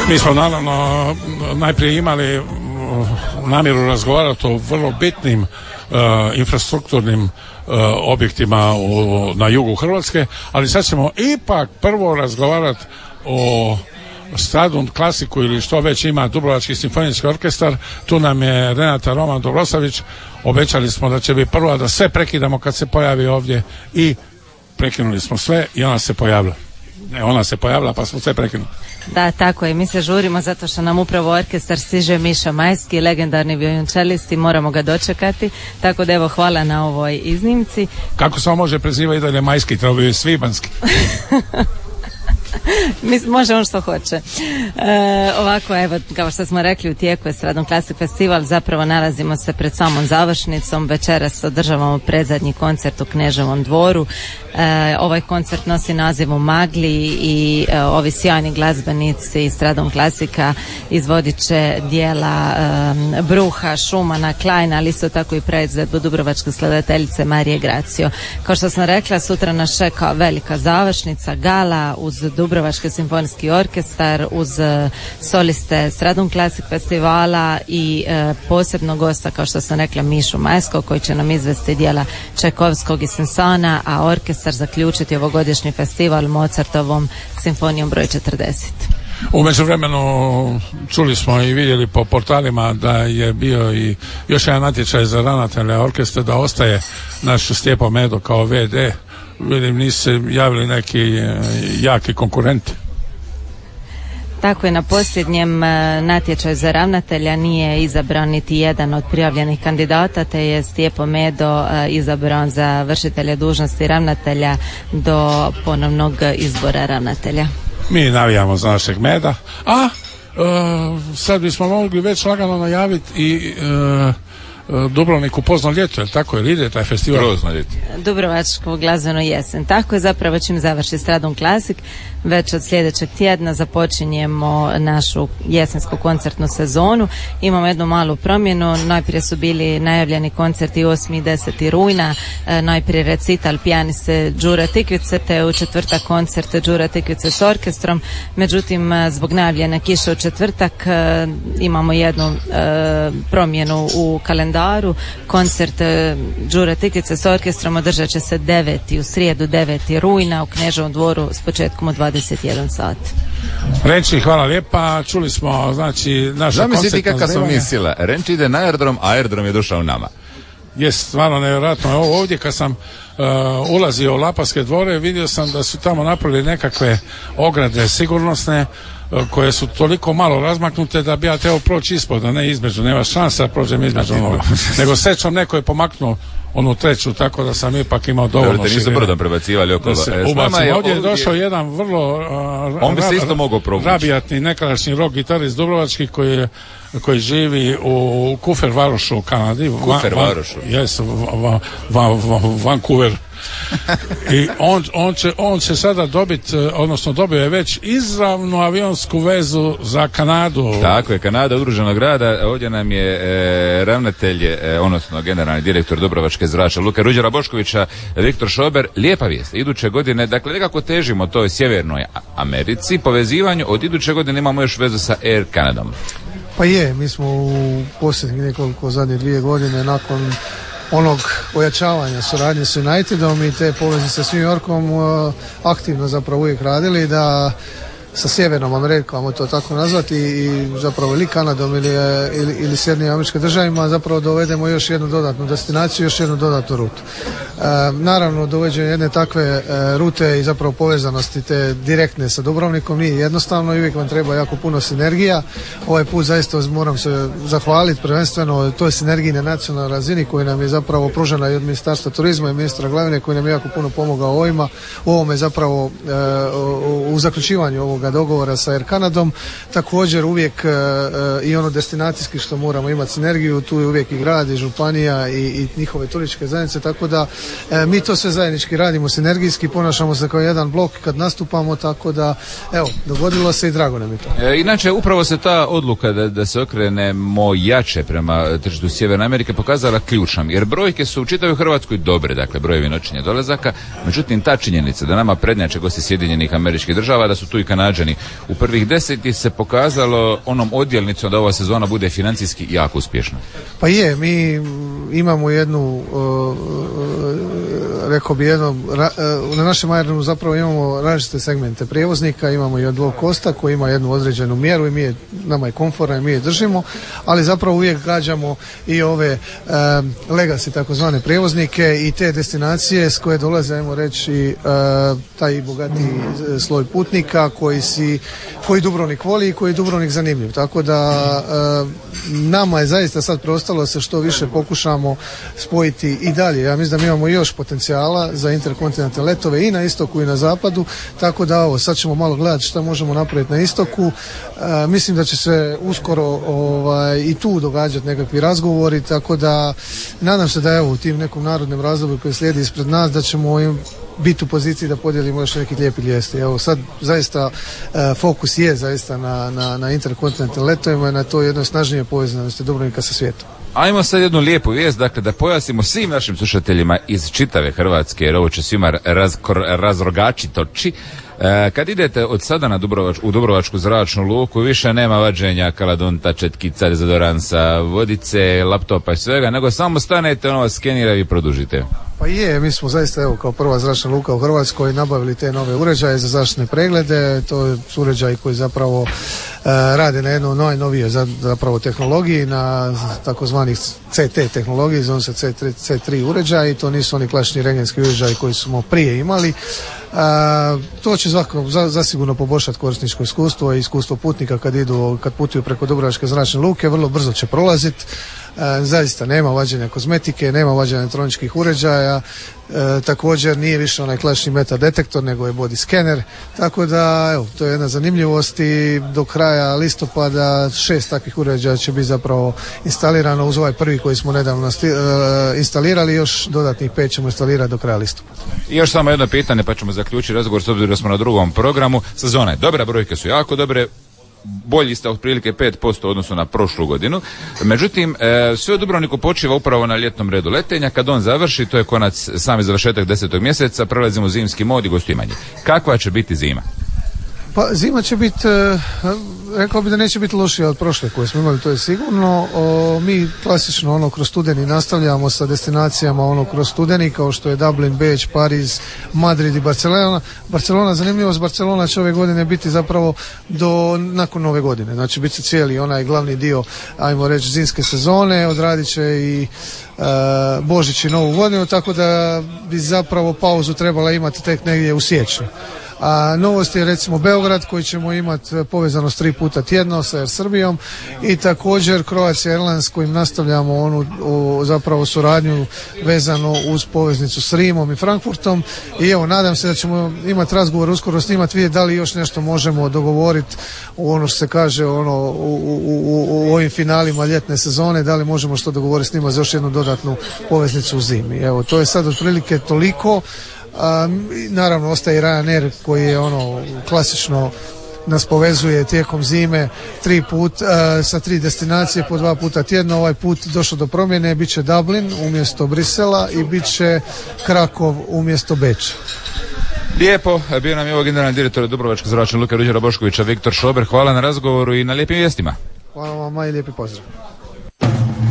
Mi smo naravno najprije imali namjeru razgovarati o vrlo bitnim infrastrukturnim objektima na jugu Hrvatske, ali sad ćemo ipak prvo razgovarati o Stradun klasiku ili što već ima Dubrovački simfonijski orkestar. Tu nam je Renata Roman Dobrosavić. Obećali smo da će biti prva, da sve prekidamo kad se pojavi ovdje, i prekinuli smo sve i ona se pojavila. Ona se pojavila pa smo sve prekinuli. Da, tako je. Mi se žurimo zato što nam upravo orkestar stiže Miša Majski, legendarni violončelist, i moramo ga dočekati. Tako da evo, hvala na ovoj iznimci. Kako se on može prezivati da je Majski, treba bi Svibanski? Može on što hoće. Ovako, evo, kao što smo rekli, u tijeku je Stradun Classic Festival. Zapravo nalazimo se pred samom završnicom. Večeras održavamo predzadnji koncert u Kneževom dvoru. Ovaj koncert nosi naziv U magli i ovi sjajni glazbenici Stradun Classica izvodit će dijela Bruha, Schumana, Kleina, ali isto tako i predizvedbu dubrovačke skladateljice Marije Gracio. Kao što sam rekla, sutra nas čeka velika završnica, gala uz Dubrovački simfonijski orkestar, uz soliste Stradun Classic Festivala i posebno gosta, kao što sam rekla, Mišu Majskog, koji će nam izvesti dijela Čajkovskog i Saint-Saënsa, a orkestar zaključiti ovogodišnji festival Mozartovom simfonijom broj 40. U međuvremenu čuli smo i vidjeli po portalima da je bio i još jedan natječaj za ravnatelja orkestra, da ostaje naš Stjepo Medo kao VD. Vidim, nisu se javili neki jaki konkurenti. Tako je, na posljednjem natječaju za ravnatelja nije izabran niti jedan od prijavljenih kandidata, te je Stjepo Medo izabran za vršitelja dužnosti ravnatelja do ponovnog izbora ravnatelja. Mi navijamo za našeg Meda, a sad bismo mogli već lagano najaviti i Dubrovnik u pozno ljeto, je li tako? Ili ide taj festival? Grozno ljeto. Dubrovačko glazbeno jesen. Tako je, zapravo čim završi Stradun Classic, već od sljedećeg tjedna započinjemo našu jesensku koncertnu sezonu. Imamo jednu malu promjenu. Najprije su bili najavljeni koncerti 8. i 10. rujna. Najprije recital pijaniste Đure Tikvice, te u četvrtak koncert Đure Tikvice s orkestrom. Međutim, zbog najavljene kiše u četvrtak imamo jednu promjenu u kalendaru. Koncert Đure Tikvice s orkestrom održat će se u srijedu 9. rujna u Kneževom dvoru s početkom u 21 sat. Renči, hvala lijepa. Čuli smo, znači, naša koncertna zamisliti kakva smo mislila. Renči ide na aerodrom, a aerodrom je došao nama. Jest, stvarno nevjerojatno. Ovo ovdje kad sam ulazio u Lapavske dvore, vidio sam da su tamo napravili nekakve ograde sigurnosne koje su toliko malo razmaknute da bi ja trebao proći ispod, a ne između. Nema šansa da prođem između onoga. Nego srećom neko je pomaknuo onu treću, tako da sam ipak imao dovoljno. Dobro, te nisu brodom prebacivali okolo. Ovdje je došao jedan vrlo on bi se isto mogao provući. Rabijatni nekadašnji rock gitarist dubrovački koji živi u Kufer-Varošu u Kanadi. Vancouver. I on će sada dobiti, odnosno dobio je već izravnu avionsku vezu za Kanadu. Tako je, Kanada, udruženog grada. Ovdje nam je ravnatelj, odnosno generalni direktor Dubrovačke zračne luke Ruđera Boškovića, Viktor Šober. Lijepa vijest, iduće godine, dakle nekako težimo toj Sjevernoj Americi, povezivanju. Od iduće godine imamo još vezu sa Air Canadom. Pa je, mi smo u posljednjih nekoliko zadnje 2 godine nakon onog ojačavanja suradnje s Unitedom i te poveznice s New Yorkom aktivno zapravo uvijek radili da sa Sjevernom Amerikom, ajmo to tako nazvati, i zapravo ili Kanadom ili Sjedinjenim Američkim Državama zapravo dovedemo još jednu dodatnu destinaciju, još jednu dodatnu rutu. Naravno, dovođenje jedne takve rute i zapravo povezanosti te direktne sa Dubrovnikom nije jednostavno i uvijek vam treba jako puno sinergija. Ovaj put zaista moram se zahvaliti prvenstveno toj sinergiji na nacionalnoj razini koju nam je zapravo pružena i od Ministarstva turizma i ministra Glavine koji nam je jako puno pomogao u ovome zapravo u zaključivanju ovoga dogovora sa Air Canadom. Također uvijek i ono destinacijski što moramo imati sinergiju, tu je uvijek i grad i županija i njihove turističke zajednice, tako da mi to sve zajednički radimo sinergijski, ponašamo se kao jedan blok kad nastupamo, tako da evo, dogodilo se i drago nam je to. Inače, upravo se ta odluka da se okrenemo jače prema tržištu Sjeverne Amerike pokazala ključnom, jer brojke su u čitavoj Hrvatskoj dobre, dakle brojevi noćenja dolazaka, međutim ta činjenica da nama prednjače gosti Sjedinjenih Američkih Država, da su tu i Kanadžani iznenađeni. U prvih 10 se pokazalo onom odjelnicom da ova sezona bude financijski jako uspješna. Pa je, mi imamo jednu rekao bi na našem aerodromu zapravo imamo različite segmente prijevoznika, imamo i od low costa koji ima jednu određenu mjeru i nama je komfora i mi je držimo, ali zapravo uvijek gađamo i ove legacy takozvane prijevoznike i te destinacije s koje dolaze, ajmo reći, taj bogatiji sloj putnika koji Dubrovnik voli i koji je Dubrovnik zanimljiv. Tako da nama je zaista sad preostalo se što više pokušamo spojiti i dalje. Ja mislim da mi imamo još potencijala za interkontinentalne letove i na istoku i na zapadu, tako da sad ćemo malo gledati što možemo napraviti na istoku. Mislim da će se uskoro i tu događati nekakvi razgovori, tako da nadam se da u tim nekom narodnom razdoblju koji slijedi ispred nas da ćemo im biti u poziciji da podijelimo još neki lijepi vijesti. Evo sad zaista fokus je zaista na interkontinentalnim letovima i na to jednoj snažnije povezanosti Dubrovnika sa svijetom. Ajmo sad jednu lijepu vijest, dakle da pojasnimo svim našim slušateljima iz čitave Hrvatske, jer ovo će svima razrogačiti oči. Kad idete od sada u Dubrovačku zračnu luku, više nema vađenja kaladunta, četkica, dezodoransa, vodice, laptopa i svega, nego samo stanete, skenira i produžite. Pa je, mi smo zaista kao prva zračna luka u Hrvatskoj nabavili te nove uređaje za zaštitne preglede. To su uređaji koji zapravo rade na jednoj najnovije zapravo tehnologiji, na takozvanih CT tehnologiji, zove se C3 uređaj i to nisu oni klasični rentgenski uređaji koji smo prije imali. To će zasigurno poboljšati korisničko iskustvo i iskustvo putnika kad putuju preko Dubrovačke zračne luke, vrlo brzo će prolaziti. Zaista nema vađenja kozmetike, nema vađenja elektroničkih uređaja, također nije više onaj klasični metadetektor nego je body scanner, tako da to je jedna zanimljivost i do kraja listopada 6 takvih uređaja će biti zapravo instalirano uz ovaj prvi koji smo nedavno instalirali, još dodatnih 5 ćemo instalirati do kraja listopada. I još samo jedno pitanje pa ćemo zaključiti razgovor s obzirom da smo na drugom programu. Sezona je dobra, brojke su jako dobre, bolji ste otprilike 5% u odnosu na prošlu godinu. Međutim, sve u Dubrovniku počiva upravo na ljetnom redu letenja. Kad on završi, to je konac, sami završetak 10. mjeseca, prelazimo u zimski mod i gostovanje. Kakva će biti zima? Pa zima će biti, rekao bi da neće biti lošija od prošle koje smo imali, to je sigurno. Mi klasično kroz studeni nastavljamo sa destinacijama kroz studeni kao što je Dublin, Beč, Pariz, Madrid i Barcelona. Zanimljivost Barcelona će ove godine biti zapravo nakon nove godine. Znači bit će cijeli onaj glavni dio, ajmo reći, zimske sezone, odradit će i Božić i Novu godinu, tako da bi zapravo pauzu trebala imati tek negdje u siječnju. A novost je recimo Beograd koji ćemo imati povezanost 3 puta tjedno sa Air Srbijom i također Croatia Airlines kojim nastavljamo zapravo suradnju vezano uz poveznicu s Rimom i Frankfurtom i nadam se da ćemo imati razgovor uskoro s njima, vidjeti da li još nešto možemo dogovoriti u ono što se kaže u ovim finalima ljetne sezone, da li možemo što dogovoriti s njima za još jednu dodatnu poveznicu u zimi. To je sad otprilike toliko. Naravno ostaje i Ryanair koji je klasično nas povezuje tijekom zime 3 put sa 3 destinacije po 2 puta tjedno. Ovaj put došlo do promjene, bit će Dublin umjesto Brisela i bit će Krakov umjesto Beča. Lijepo, bio nam je ovo generalni direktor Dubrovačke zračne luke Ruđera Boškovića, Viktor Šober. Hvala na razgovoru i na lijepim vijestima. Hvala vam i lijepi pozdrav.